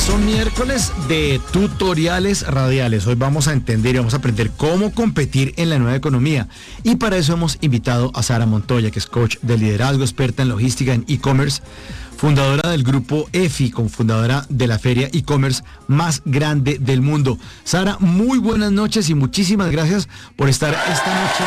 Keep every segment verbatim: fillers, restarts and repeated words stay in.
Son miércoles de tutoriales radiales. Hoy vamos a entender y vamos a aprender cómo competir en la nueva economía. Y para eso hemos invitado a Sara Montoya, que es coach de liderazgo, experta en logística en e-commerce, fundadora del grupo EFI, cofundadora de la feria e-commerce más grande del mundo. Sara, muy buenas noches y muchísimas gracias por estar esta noche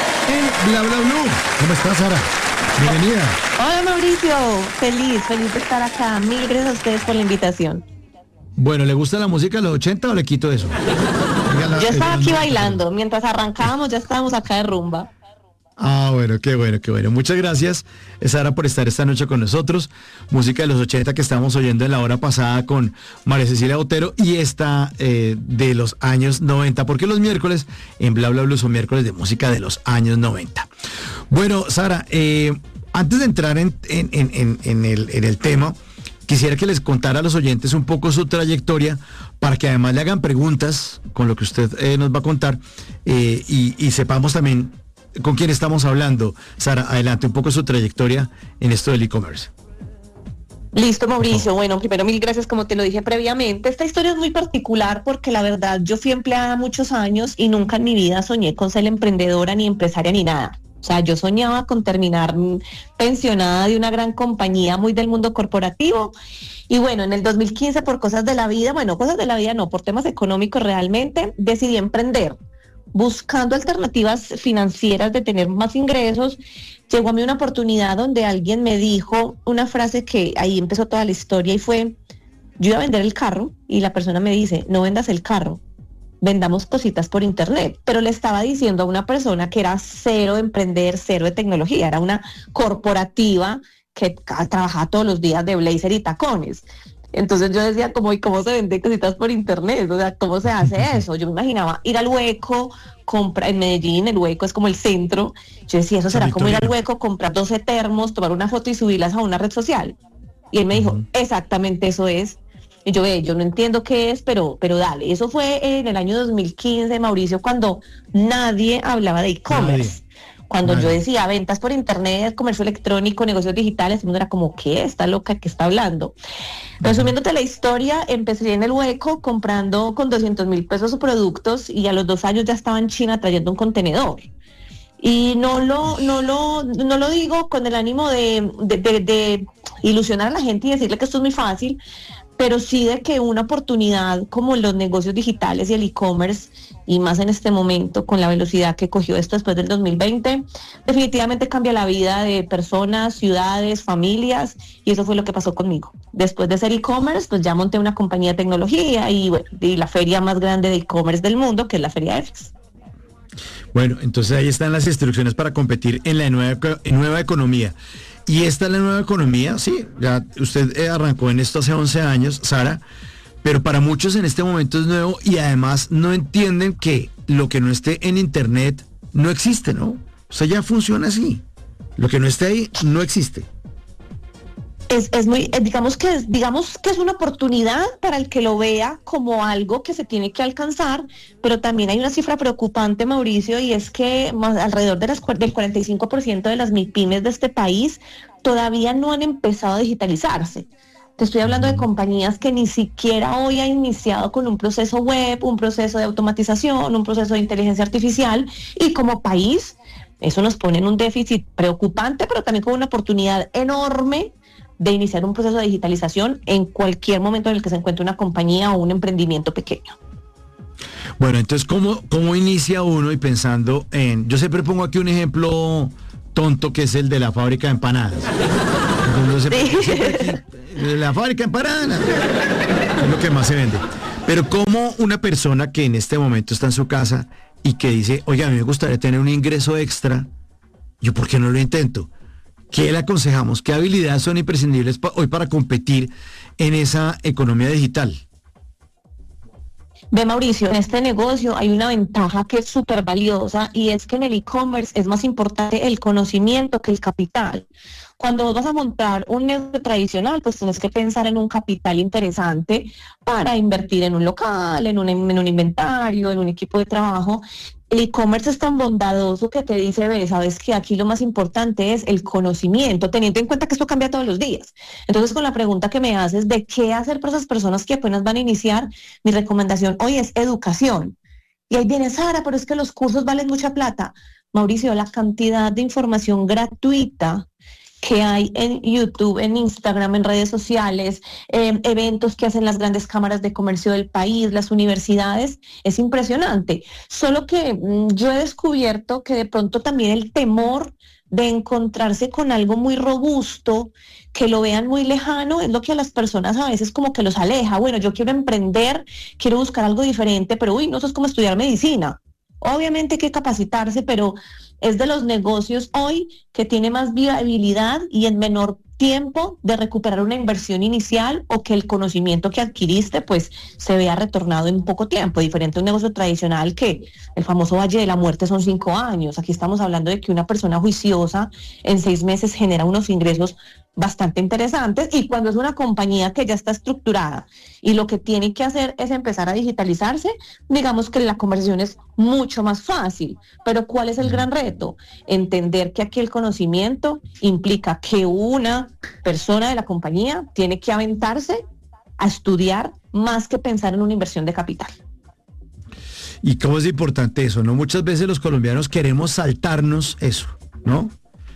en Bla Bla Blue. ¿Cómo estás, Sara? Bienvenida. Hola, Mauricio. Feliz, feliz de estar acá. Mil gracias a ustedes por la invitación. Bueno, ¿le gusta la música de los ochenta o le quito eso? La, Yo estaba aquí bailando. Mientras arrancábamos, ya estábamos acá de rumba. Ah, bueno, qué bueno, qué bueno. Muchas gracias, Sara, por estar esta noche con nosotros. Música de los ochenta que estamos oyendo en la hora pasada con María Cecilia Botero y esta eh, de los años noventa, porque los miércoles en Bla Bla Blue son miércoles de música de los años noventa. Bueno, Sara, eh, antes de entrar en, en, en, en, el, en el tema, quisiera que les contara a los oyentes un poco su trayectoria para que además le hagan preguntas con lo que usted eh, nos va a contar eh, y, y sepamos también con quién estamos hablando. Sara, adelante un poco su trayectoria en esto del e-commerce. Listo, Mauricio. Bueno, primero mil gracias, como te lo dije previamente. Esta historia es muy particular porque la verdad yo fui empleada muchos años y nunca en mi vida soñé con ser emprendedora ni empresaria ni nada. O sea, yo soñaba con terminar pensionada de una gran compañía muy del mundo corporativo. Y bueno, en el dos mil quince, por cosas de la vida, bueno, cosas de la vida no, por temas económicos realmente, decidí emprender. Buscando alternativas financieras de tener más ingresos, llegó a mí una oportunidad donde alguien me dijo una frase que ahí empezó toda la historia y fue, yo iba a vender el carro y la persona me dice, no vendas el carro, vendamos cositas por internet, pero le estaba diciendo a una persona que era cero de emprender, cero de tecnología, era una corporativa que trabajaba todos los días de blazer y tacones. Entonces yo decía, ¿cómo, ¿y cómo se venden cositas por internet? O sea, ¿cómo se hace eso? Yo me imaginaba ir al Hueco, comprar, en Medellín el Hueco es como el centro. Yo decía, eso será como ir al Hueco, comprar doce termos, tomar una foto y subirlas a una red social. Y él me dijo, uh-huh. exactamente eso es. Y yo, eh, yo no entiendo qué es, pero, pero dale. Eso fue en el año dos mil quince, Mauricio, cuando nadie hablaba de e-commerce. Cuando Nadie. Yo decía ventas por internet, comercio electrónico, negocios digitales, el mundo era como, ¿qué? Está loca, ¿qué está hablando? Resumiéndote la historia, empecé en el Hueco comprando con doscientos mil pesos productos y a los dos años ya estaba en China trayendo un contenedor. Y no lo, no lo, no lo digo con el ánimo de, de, de, de ilusionar a la gente y decirle que esto es muy fácil, pero sí de que una oportunidad como los negocios digitales y el e-commerce, y más en este momento con la velocidad que cogió esto después del dos mil veinte, definitivamente cambia la vida de personas, ciudades, familias, y eso fue lo que pasó conmigo. Después de hacer e-commerce, pues ya monté una compañía de tecnología y bueno, y la feria más grande de e-commerce del mundo, que es la Feria EFI. Bueno, entonces ahí están las instrucciones para competir en la nueva, en nueva economía. Y esta es la nueva economía, sí, ya usted arrancó en esto hace once años, Sara, pero para muchos en este momento es nuevo y además no entienden que lo que no esté en internet no existe, ¿no? O sea, ya funciona así. Lo que no esté ahí no existe. Es, es muy, digamos que es, digamos que es una oportunidad para el que lo vea como algo que se tiene que alcanzar, pero también hay una cifra preocupante, Mauricio, y es que más alrededor de las, del cuarenta y cinco por ciento de las MIPYMES de este país todavía no han empezado a digitalizarse. Te estoy hablando de compañías que ni siquiera hoy han iniciado con un proceso web, un proceso de automatización, un proceso de inteligencia artificial, y como país eso nos pone en un déficit preocupante, pero también con una oportunidad enorme de iniciar un proceso de digitalización en cualquier momento en el que se encuentre una compañía o un emprendimiento pequeño. Bueno, entonces, ¿cómo, cómo inicia uno? Y pensando en, yo siempre pongo aquí un ejemplo tonto que es el de la fábrica de empanadas. Entonces, sí. siempre aquí, la fábrica de empanadas es lo que más se vende. Pero ¿cómo una persona que en este momento está en su casa y que dice, oye, a mí me gustaría tener un ingreso extra, yo por qué no lo intento? ¿Qué le aconsejamos? ¿Qué habilidades son imprescindibles pa- hoy para competir en esa economía digital? Ve, Mauricio, en este negocio hay una ventaja que es súper valiosa y es que en el e-commerce es más importante el conocimiento que el capital. Cuando vos vas a montar un negocio tradicional, pues tienes que pensar en un capital interesante para invertir en un local, en un, en un inventario, en un equipo de trabajo. El e-commerce es tan bondadoso que te dice, ve, sabes que aquí lo más importante es el conocimiento, teniendo en cuenta que esto cambia todos los días. Entonces, con la pregunta que me haces de qué hacer para esas personas que apenas van a iniciar, mi recomendación hoy es educación. Y ahí viene Sara, pero es que los cursos valen mucha plata. Mauricio, la cantidad de información gratuita que hay en YouTube, en Instagram, en redes sociales, eh, eventos que hacen las grandes cámaras de comercio del país, las universidades, es impresionante. Solo que mmm, yo he descubierto que de pronto también el temor de encontrarse con algo muy robusto, que lo vean muy lejano, es lo que a las personas a veces como que los aleja. Bueno, yo quiero emprender, quiero buscar algo diferente, pero uy, no, eso es como estudiar medicina. Obviamente hay que capacitarse, pero es de los negocios hoy que tiene más viabilidad y en menor tiempo de recuperar una inversión inicial o que el conocimiento que adquiriste pues se vea retornado en poco tiempo, diferente a un negocio tradicional que el famoso Valle de la Muerte son cinco años. Aquí estamos hablando de que una persona juiciosa en seis meses genera unos ingresos bastante interesantes, y cuando es una compañía que ya está estructurada y lo que tiene que hacer es empezar a digitalizarse, digamos que la conversión es mucho más fácil. Pero ¿cuál es el gran reto? Entender que aquí el conocimiento implica que una persona de la compañía tiene que aventarse a estudiar más que pensar en una inversión de capital. ¿Y cómo es importante eso, no? Muchas veces los colombianos queremos saltarnos eso, ¿no?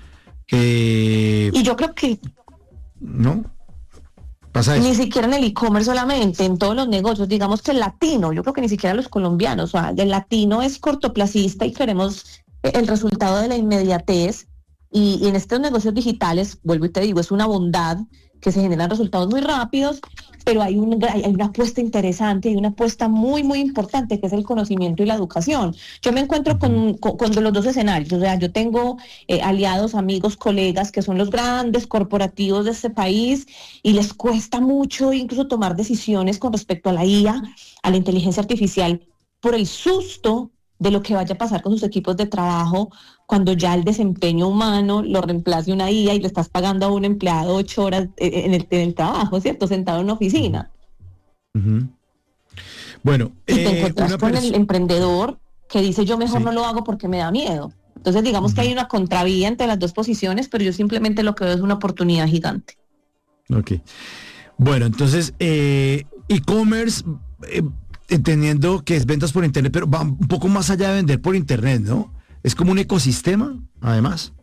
Eh, y yo creo que ¿no? Pasa eso. Ni siquiera en el e-commerce solamente, en todos los negocios, digamos que el latino, yo creo que ni siquiera los colombianos, o sea, el latino es cortoplacista y queremos el resultado de la inmediatez, y, y en estos negocios digitales, vuelvo y te digo, es una bondad que se generan resultados muy rápidos, pero hay, un, hay una apuesta interesante, hay una apuesta muy, muy importante, que es el conocimiento y la educación. Yo me encuentro con, con, con los dos escenarios, o sea, yo tengo eh, aliados, amigos, colegas, que son los grandes corporativos de este país, y les cuesta mucho incluso tomar decisiones con respecto a la I A, a la inteligencia artificial, por el susto de lo que vaya a pasar con sus equipos de trabajo cuando ya el desempeño humano lo reemplace una I A y le estás pagando a un empleado ocho horas en el, en el trabajo, ¿cierto? Sentado en una oficina. Uh-huh. Bueno, y te eh, encuentras con el emprendedor que dice yo mejor sí. no lo hago porque me da miedo. Entonces digamos uh-huh. que hay una contravía entre las dos posiciones, pero yo simplemente lo que veo es una oportunidad gigante. Ok. Bueno, entonces, eh, e-commerce... Eh, entendiendo que es ventas por internet, pero va un poco más allá de vender por internet, ¿no? Es como un ecosistema, además.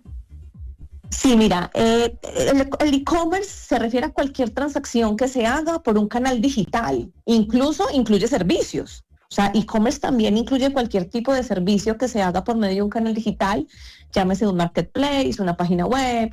Sí, mira, eh, el, el e-commerce se refiere a cualquier transacción que se haga por un canal digital, incluso incluye servicios. O sea, e-commerce también incluye cualquier tipo de servicio que se haga por medio de un canal digital, llámese un marketplace, una página web,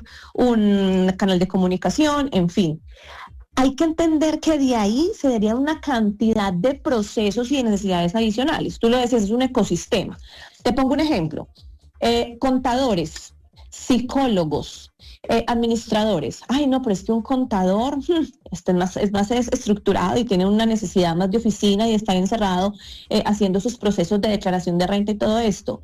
un canal de comunicación, en fin. Hay que entender que de ahí se daría una cantidad de procesos y de necesidades adicionales. Tú lo decías, es un ecosistema. Te pongo un ejemplo. Eh, contadores, psicólogos, eh, administradores. Ay, no, pero es que un contador este es, más, es más estructurado y tiene una necesidad más de oficina y estar encerrado eh, haciendo sus procesos de declaración de renta y todo esto.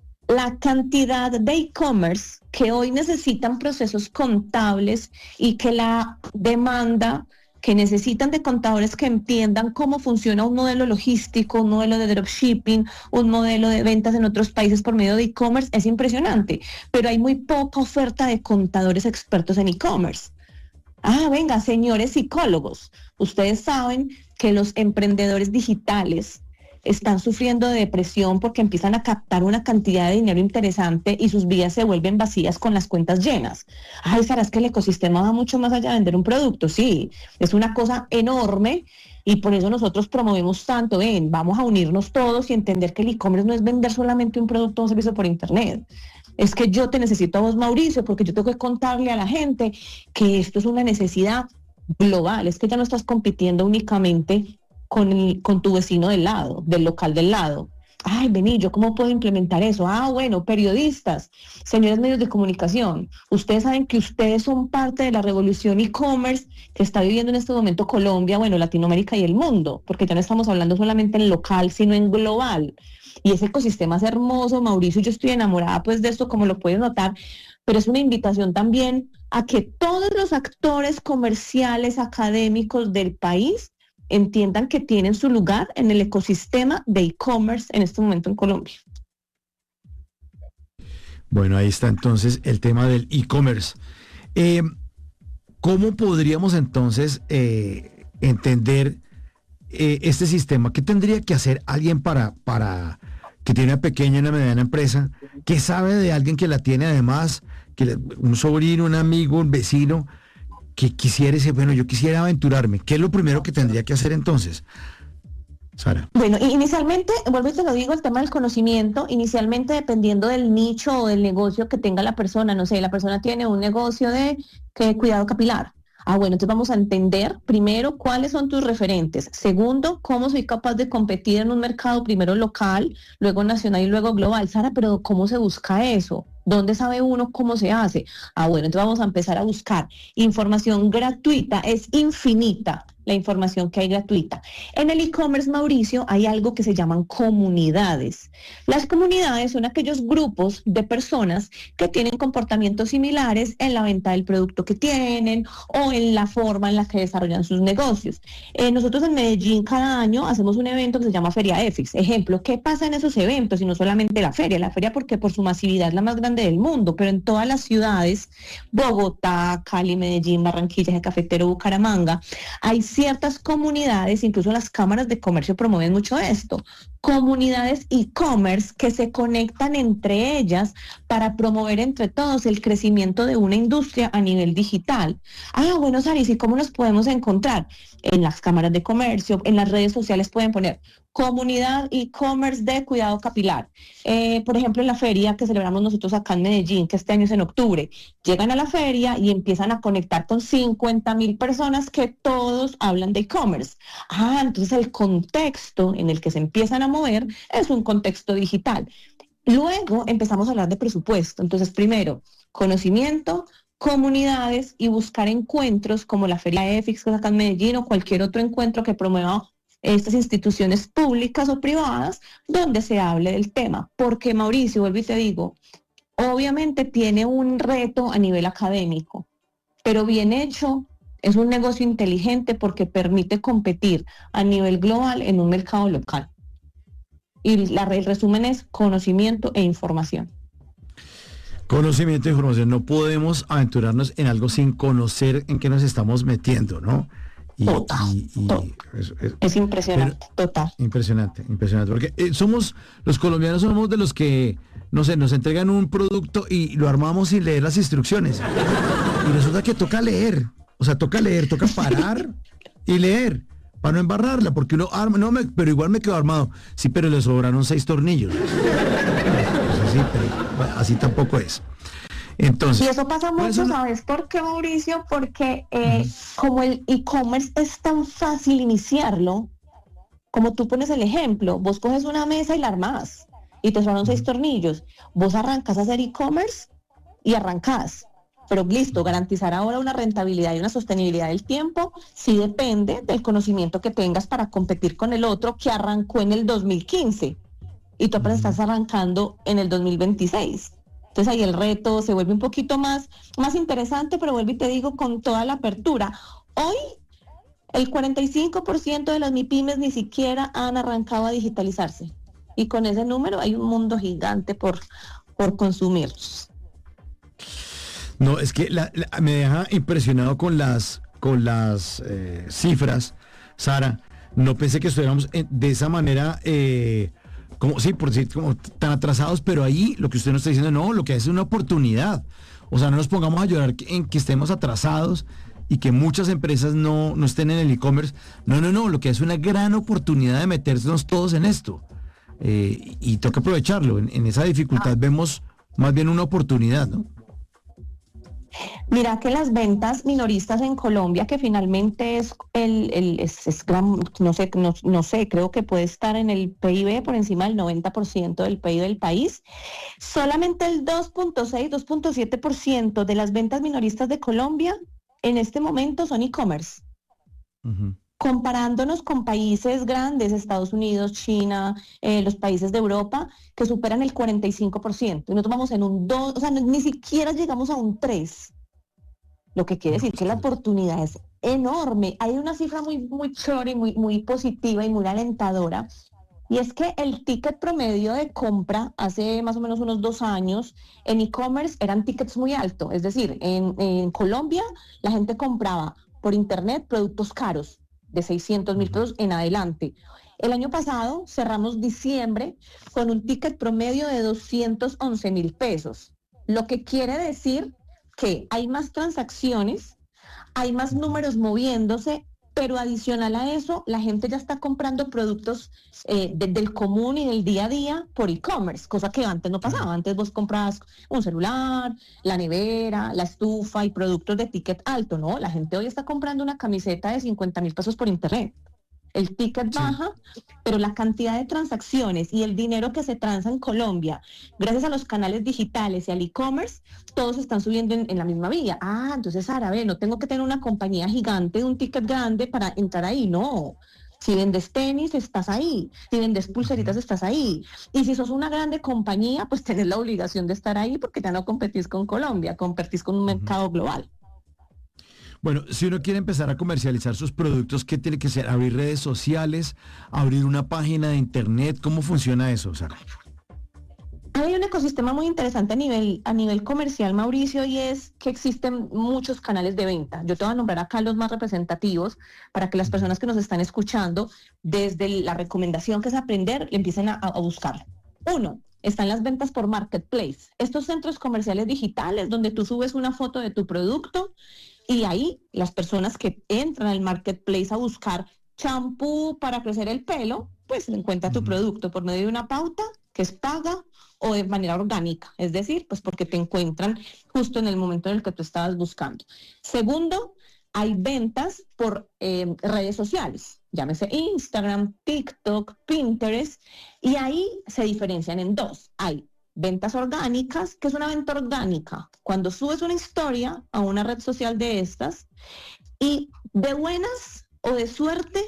La cantidad de e-commerce que hoy necesitan procesos contables y que la demanda que necesitan de contadores que entiendan cómo funciona un modelo logístico, un modelo de dropshipping, un modelo de ventas en otros países por medio de e-commerce es impresionante, pero hay muy poca oferta de contadores expertos en e-commerce. Ah, venga, señores psicólogos, ustedes saben que los emprendedores digitales están sufriendo de depresión porque empiezan a captar una cantidad de dinero interesante y sus vidas se vuelven vacías con las cuentas llenas. Ay, Sara, es que el ecosistema va mucho más allá de vender un producto. Sí, es una cosa enorme y por eso nosotros promovemos tanto, ven, vamos a unirnos todos y entender que el e-commerce no es vender solamente un producto o un servicio por internet. Es que yo te necesito a vos, Mauricio, porque yo tengo que contarle a la gente que esto es una necesidad global. Es que ya no estás compitiendo únicamente Con, el, con tu vecino del lado, del local del lado. Ay, vení, ¿yo cómo puedo implementar eso? Ah, bueno, periodistas, señores medios de comunicación, ustedes saben que ustedes son parte de la revolución e-commerce que está viviendo en este momento Colombia, bueno, Latinoamérica y el mundo, porque ya no estamos hablando solamente en local, sino en global. Y ese ecosistema es hermoso, Mauricio, yo estoy enamorada pues de esto, como lo puedes notar, pero es una invitación también a que todos los actores comerciales, académicos del país entiendan que tienen su lugar en el ecosistema de e-commerce en este momento en Colombia. Bueno, ahí está entonces el tema del e-commerce. Eh, ¿Cómo podríamos entonces eh, entender eh, este sistema? ¿Qué tendría que hacer alguien para, para que tiene una pequeña y una mediana empresa, que sabe de alguien que la tiene además, que le- un sobrino, un amigo, un vecino, que quisiera decir, bueno, yo quisiera aventurarme? ¿Qué es lo primero que tendría que hacer entonces, Sara? Bueno, i- inicialmente, vuelvo y te lo digo, el tema del conocimiento, inicialmente dependiendo del nicho o del negocio que tenga la persona, no sé, la persona tiene un negocio de que, cuidado capilar. Ah, bueno, entonces vamos a entender primero cuáles son tus referentes. Segundo, cómo soy capaz de competir en un mercado primero local, luego nacional y luego global. Sara, pero ¿cómo se busca eso? ¿Dónde sabe uno cómo se hace? Ah, bueno, entonces vamos a empezar a buscar información gratuita, es infinita la información que hay gratuita. En el e-commerce, Mauricio, hay algo que se llaman comunidades. Las comunidades son aquellos grupos de personas que tienen comportamientos similares en la venta del producto que tienen o en la forma en la que desarrollan sus negocios. Eh, nosotros en Medellín cada año hacemos un evento que se llama Feria E F I X. Ejemplo, ¿qué pasa en esos eventos? Y no solamente la feria, la feria porque por su masividad es la más grande del mundo, pero en todas las ciudades, Bogotá, Cali, Medellín, Barranquilla, Eje Cafetero, Bucaramanga, hay ciertas comunidades, incluso las cámaras de comercio promueven mucho esto, comunidades e-commerce que se conectan entre ellas para promover entre todos el crecimiento de una industria a nivel digital. Ah, bueno, Saris, ¿y cómo nos podemos encontrar? En las cámaras de comercio, en las redes sociales pueden poner comunidad e-commerce de cuidado capilar. Eh, por ejemplo, en la feria que celebramos nosotros acá en Medellín, que este año es en octubre, llegan a la feria y empiezan a conectar con cincuenta mil personas que todos hablan de e-commerce. Ah, entonces el contexto en el que se empiezan a mover es un contexto digital. Luego empezamos a hablar de presupuesto. Entonces, primero, conocimiento, comunidades y buscar encuentros como la Feria E F I X que es acá en Medellín o cualquier otro encuentro que promueva estas instituciones públicas o privadas donde se hable del tema. Porque, Mauricio, vuelvo y te digo, obviamente tiene un reto a nivel académico, pero bien hecho es un negocio inteligente porque permite competir a nivel global en un mercado local. Y la, el resumen es conocimiento e información. Conocimiento e información. No podemos aventurarnos en algo sin conocer en qué nos estamos metiendo, ¿no? Y, Total, y- y total. es, es- Es impresionante, pero- total. impresionante, impresionante. Porque eh, somos, los colombianos somos de los que, no sé, nos entregan un producto y lo armamos sin leer las instrucciones. Y resulta que toca leer. O sea, toca leer, toca parar y leer. Para no embarrarla, porque uno arma, no me, pero igual me quedo armado. Sí, pero le sobraron seis tornillos. Pues así, pero bueno, así tampoco es. Entonces, Y eso pasa ¿cuáles mucho, son- ¿sabes por qué, Mauricio? Porque eh, como el e-commerce es tan fácil iniciarlo, como tú pones el ejemplo, vos coges una mesa y la armás y te sobraron seis tornillos. Vos arrancas a hacer e-commerce y arrancás. Pero listo, garantizar ahora una rentabilidad y una sostenibilidad del tiempo sí depende del conocimiento que tengas para competir con el otro que arrancó en el dos mil quince y tú apenas estás arrancando en el dos mil veintiséis. Entonces ahí el reto se vuelve un poquito más, más interesante, pero vuelvo y te digo con toda la apertura. Hoy el cuarenta y cinco por ciento de las MIPYMES ni siquiera han arrancado a digitalizarse. Y con ese número hay un mundo gigante por, por consumir. No, es que la- la- me deja impresionado con las, con las eh, cifras, Sara. No pensé que estuviéramos en- de esa manera, eh, como sí, por decir, como tan atrasados, pero ahí lo que usted nos está diciendo, no, lo que es una oportunidad. O sea, no nos pongamos a llorar que- en que estemos atrasados y que muchas empresas no, no estén en el e-commerce. No, no, no, lo que es una gran oportunidad de meternos todos en esto. Eh, y toca aprovecharlo. En, en esa dificultad vemos más bien una oportunidad, ¿no? Mira que las ventas minoristas en Colombia, que finalmente es el, el es, es gran, no sé, no, no sé, creo que puede estar en el P I B por encima del noventa por ciento del P I B del país, solamente el dos punto seis, dos punto siete por ciento de las ventas minoristas de Colombia en este momento son e-commerce. Ujú. Comparándonos con países grandes, Estados Unidos, China, eh, los países de Europa, que superan el cuarenta y cinco por ciento. Y nosotros vamos en un dos, o sea, no- ni siquiera llegamos a un tres. Lo que quiere decir que la oportunidad es enorme. Hay una cifra muy, muy chévere y muy, muy positiva y muy alentadora. Y es que el ticket promedio de compra hace más o menos unos dos años en e-commerce eran tickets muy altos. Es decir, en, en Colombia la gente compraba por internet productos caros de seiscientos mil pesos en adelante. El año pasado cerramos diciembre con un ticket promedio de doscientos once mil pesos, lo que quiere decir que hay más transacciones, hay más números moviéndose, pero adicional a eso, la gente ya está comprando productos eh, de, del común y del día a día por e-commerce, cosa que antes no pasaba. Antes vos comprabas un celular, la nevera, la estufa y productos de ticket alto, ¿no? La gente hoy está comprando una camiseta de cincuenta mil pesos por internet. El ticket sí. baja, pero la cantidad de transacciones y el dinero que se transa en Colombia, gracias a los canales digitales y al e-commerce, todos están subiendo en, en la misma vía. Ah, entonces, Sara, ve, no tengo que tener una compañía gigante de un ticket grande para entrar ahí, no. Si vendes tenis, estás ahí. Si vendes pulseritas, estás ahí. Y si sos una grande compañía, pues tenés la obligación de estar ahí porque ya no competís con Colombia, competís con un mercado global. Bueno, si uno quiere empezar a comercializar sus productos, ¿qué tiene que hacer? ¿Abrir redes sociales? ¿Abrir una página de internet? ¿Cómo funciona eso, Sara? Hay un ecosistema muy interesante a nivel, a nivel comercial, Mauricio, y es que existen muchos canales de venta. Yo te voy a nombrar acá los más representativos para que las personas que nos están escuchando, desde la recomendación que es aprender, empiecen a, a buscar. Uno, están las ventas por marketplace. Estos centros comerciales digitales donde tú subes una foto de tu producto y ahí las personas que entran al marketplace a buscar champú para crecer el pelo, pues encuentra tu producto por medio de una pauta que es paga o de manera orgánica, es decir, pues porque te encuentran justo en el momento en el que tú estabas buscando. Segundo, hay ventas por eh, redes sociales, llámese Instagram, TikTok, Pinterest, y ahí se diferencian en dos. Hay ventas orgánicas. ¿Qué es una venta orgánica? Cuando subes una historia a una red social de estas y de buenas o de suerte,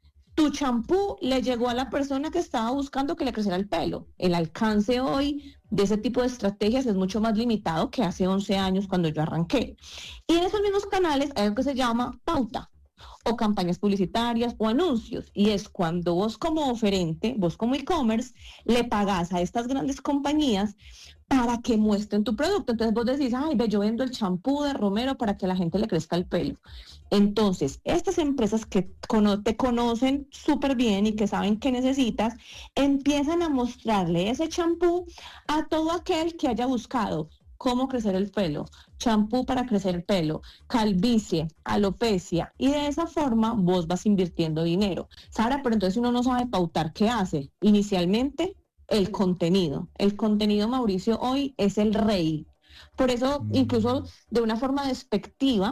tu champú le llegó a la persona que estaba buscando que le creciera el pelo. El alcance hoy de ese tipo de estrategias es mucho más limitado que hace once años cuando yo arranqué. Y en esos mismos canales hay algo que se llama pauta, o campañas publicitarias o anuncios, y es cuando vos como oferente, vos como e-commerce, le pagás a estas grandes compañías para que muestren tu producto. Entonces vos decís, ay, ve, yo vendo el champú de Romero para que a la gente le crezca el pelo. Entonces, estas empresas que cono- te conocen súper bien y que saben qué necesitas, empiezan a mostrarle ese champú a todo aquel que haya buscado cómo crecer el pelo, champú para crecer el pelo, calvicie, alopecia, y de esa forma vos vas invirtiendo dinero. Sara, pero entonces uno no sabe pautar, ¿qué hace? Inicialmente, el contenido. El contenido, Mauricio, hoy es el rey. Por eso, incluso de una forma despectiva,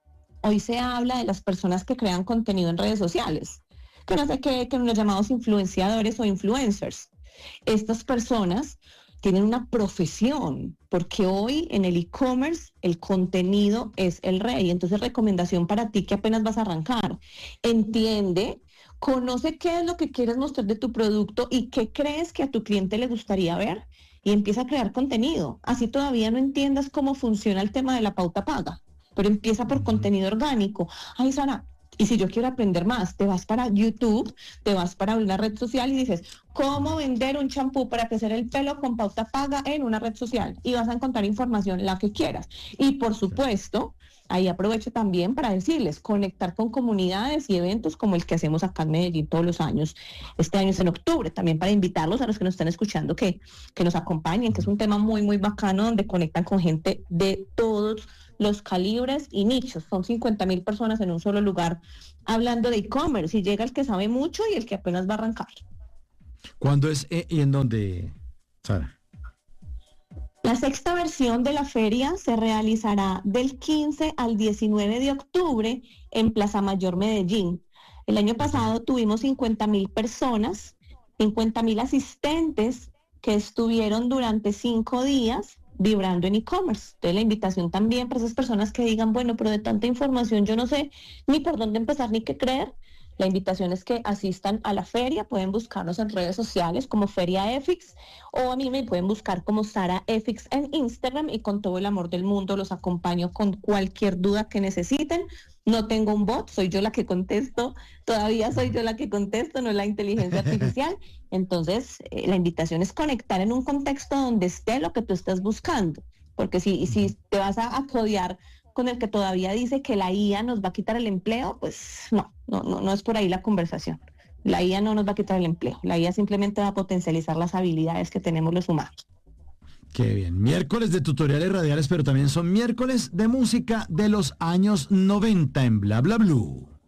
hoy se habla de las personas que crean contenido en redes sociales, que no sé qué, que los llamados influenciadores o influencers. Estas personas tienen una profesión, porque hoy en el e-commerce el contenido es el rey. Entonces, recomendación para ti que apenas vas a arrancar: entiende, conoce qué es lo que quieres mostrar de tu producto y qué crees que a tu cliente le gustaría ver, y empieza a crear contenido. Así todavía no entiendas cómo funciona el tema de la pauta paga, pero empieza por contenido orgánico. Ay, Sara, y si yo quiero aprender más, te vas para YouTube, te vas para una red social y dices, ¿cómo vender un champú para crecer el pelo con pauta paga en una red social? Y vas a encontrar información, la que quieras. Y por supuesto, ahí aprovecho también para decirles, conectar con comunidades y eventos como el que hacemos acá en Medellín todos los años. Este año es en octubre, también para invitarlos a los que nos están escuchando que, que nos acompañen, que es un tema muy, muy bacano donde conectan con gente de todos los calibres y nichos. Son cincuenta mil personas en un solo lugar hablando de e-commerce, y llega el que sabe mucho y el que apenas va a arrancar. ¿Cuándo es eh, y en dónde, Sara? La sexta versión de la feria se realizará del quince al diecinueve de octubre en Plaza Mayor Medellín. El año pasado tuvimos cincuenta mil personas, cincuenta mil asistentes que estuvieron durante cinco días vibrando en e-commerce. Entonces la invitación también para esas personas que digan, bueno, pero de tanta información yo no sé ni por dónde empezar ni qué creer. La invitación es que asistan a la feria, pueden buscarnos en redes sociales como Feria E F I X o a mí me pueden buscar como Sara E F I X en Instagram y con todo el amor del mundo los acompaño con cualquier duda que necesiten. No tengo un bot, soy yo la que contesto, todavía soy yo la que contesto, no es la inteligencia artificial. Entonces, eh, la invitación es conectar en un contexto donde esté lo que tú estás buscando, porque si, si te vas a, a codear con el que todavía dice que la I A nos va a quitar el empleo, pues no, no, no, no es por ahí la conversación. La I A no nos va a quitar el empleo, la I A simplemente va a potencializar las habilidades que tenemos los humanos. Qué bien. Miércoles de tutoriales radiales, pero también son miércoles de música de los años noventa en Bla Bla Blue.